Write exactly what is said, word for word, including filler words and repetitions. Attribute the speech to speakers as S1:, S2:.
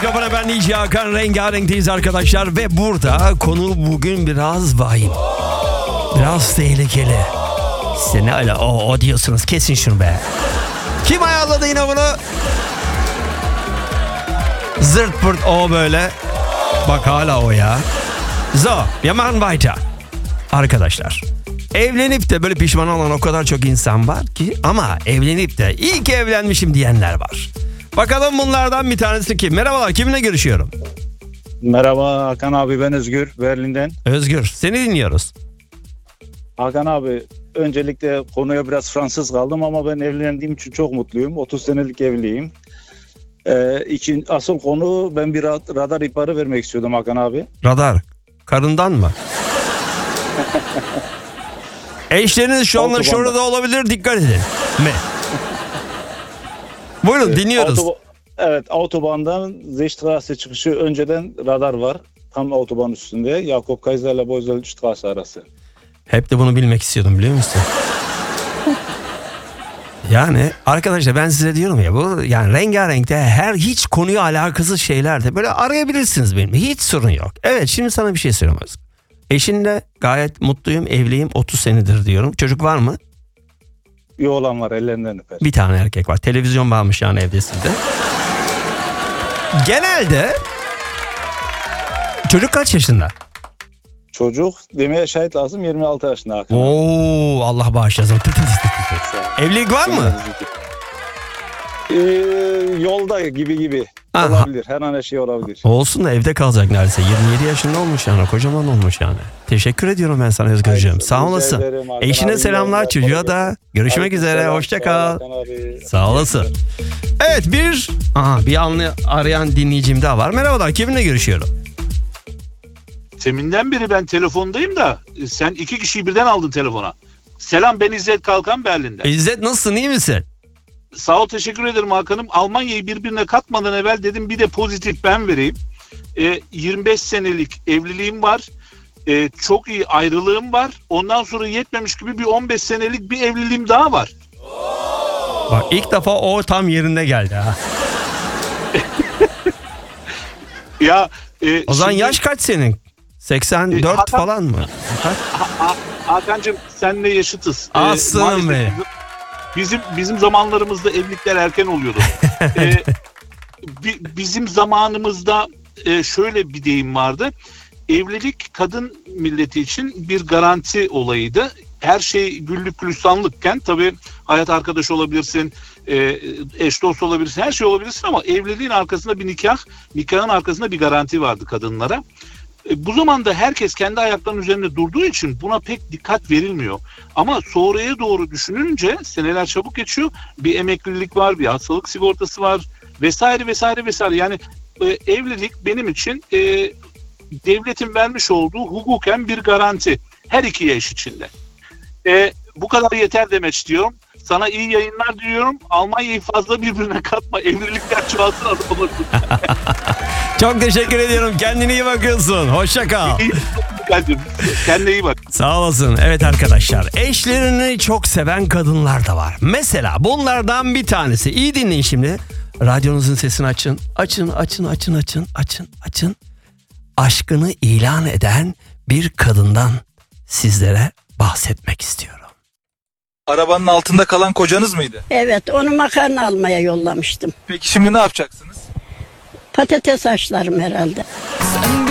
S1: Kafana ben D J Hakan, rengarenkteyiz arkadaşlar ve burada konu bugün biraz vahim. Biraz tehlikeli. Size ne ala o, o diyorsunuz, kesin şunu be. Kim ayarladı yine bunu? Zırt pırt o böyle. Bak hala o ya. So, yaman weiter. Arkadaşlar, evlenip de böyle pişman olan o kadar çok insan var ki, ama evlenip de iyi ki evlenmişim diyenler var. Bakalım bunlardan bir tanesi kim? Merhabalar, kiminle görüşüyorum?
S2: Merhaba Hakan abi, ben Özgür, Berlin'den.
S1: Özgür, seni dinliyoruz.
S2: Hakan abi, öncelikle konuya biraz Fransız kaldım ama ben evlendiğim için çok mutluyum. otuz senelik evliyim. Ee, için, asıl konu, ben bir radar ihbarı vermek istiyordum Hakan abi.
S1: Radar, karından mı? Eşleriniz şu anda şurada olabilir, dikkat edin. Mi? Buyurun, dinliyoruz.
S2: Autoba- evet, Autobahn'dan Zeestraße çıkışı önceden radar var. Tam Autobahn üstünde. Jakob Kaiser ile Bozelstraße arası.
S1: Hep de bunu bilmek istiyordum, biliyor musun? Yani arkadaşlar, ben size diyorum ya, bu yani rengarenkte her hiç konuya alakasız şeylerde böyle arayabilirsiniz benim. Hiç sorun yok. Evet, şimdi sana bir şey söyleyeyim Özgür. Eşinle gayet mutluyum, evliyim, otuz senedir diyorum. Çocuk var mı?
S2: Bir oğlan var, ellerinden öper.
S1: Bir tane erkek var. Televizyon varmış yani evde sizde. Genelde çocuk kaç yaşında?
S2: Çocuk demeye şahit lazım, yirmi altı yaşında Hakan abi.
S1: Oo, Allah bağışlasın. Tı tı tı tı tı. Evlilik var mı?
S2: Ee, yolda gibi gibi.
S1: Aha.
S2: Olabilir. Her an her şey olabilir.
S1: Olsun da evde kalacak neredeyse. yirmi yedi yaşında olmuş yani. Kocaman olmuş yani. Teşekkür ediyorum ben sana Özgürcüğüm.
S2: Hayır,
S1: Sağ olasın.
S2: ederim, Hakan
S1: Eşine
S2: abi,
S1: selamlar,
S2: iyi
S1: çocuğa
S2: yayınlar.
S1: da. Görüşmek
S2: Aleyküm
S1: üzere.
S2: selam.
S1: Hoşça
S2: Sağ ol
S1: kal.
S2: Hakan abi.
S1: Sağ olasın. Evet, bir aha, bir anlı arayan dinleyicim daha var. Merhabalar, kiminle görüşüyorum?
S3: Teminden beri ben telefondayım da sen iki kişiyi birden aldın telefona. Selam, ben İzzet Kalkan, Berlin'den.
S1: İzzet, nasılsın, iyi misin?
S3: Sağ ol, teşekkür ederim Hakan'ım. Almanya'yı birbirine katmadan evvel dedim bir de pozitif ben vereyim. E, yirmi beş senelik evliliğim var. E, çok iyi ayrılığım var. Ondan sonra yetmemiş gibi bir on beş senelik bir evliliğim daha var.
S1: Bak, ilk defa o tam yerinde geldi ha.
S3: Ya e,
S1: O zaman
S3: şimdi,
S1: yaş kaç senin? seksen dört
S3: E, Hakan-
S1: falan mı?
S3: Ha, ha, Hakan'cığım senle yaşıtız. E,
S1: Aslanım
S3: maalesef
S1: be.
S3: Bizim bizim zamanlarımızda evlilikler erken oluyordu. e, bi, bizim zamanımızda e, şöyle bir deyim vardı. Evlilik kadın milleti için bir garanti olayıydı. Her şey güllük gülistanlıkken, tabii hayat arkadaşı olabilirsin, e, eş dost olabilirsin, her şey olabilirsin ama evliliğin arkasında bir nikah, nikahın arkasında bir garanti vardı kadınlara. E, bu zamanda herkes kendi ayaklarının üzerinde durduğu için buna pek dikkat verilmiyor. Ama sonraya doğru düşününce seneler çabuk geçiyor. Bir emeklilik var, bir hastalık sigortası var vesaire vesaire vesaire. Yani e, evlilik benim için e, devletin vermiş olduğu hukuken bir garanti. Her iki eş içinde. E, bu kadar yeter demek istiyorum. Sana iyi yayınlar diliyorum. Almanya'yı fazla birbirine katma. Evlilikler çoğalsın, adım olursun.
S1: Çok teşekkür ediyorum. Kendine iyi bakıyorsun. Hoşça kal.
S3: Kendine iyi bak.
S1: Sağ olasın. Evet arkadaşlar, eşlerini çok seven kadınlar da var. Mesela bunlardan bir tanesi. İyi dinleyin şimdi. Radyonuzun sesini açın. Açın, açın, açın, açın, açın, açın. Aşkını ilan eden bir kadından sizlere bahsetmek istiyorum.
S4: Arabanın altında kalan kocanız mıydı?
S5: Evet, onu makarna almaya yollamıştım.
S4: Peki şimdi ne yapacaksınız?
S5: Patates haşlarım herhalde.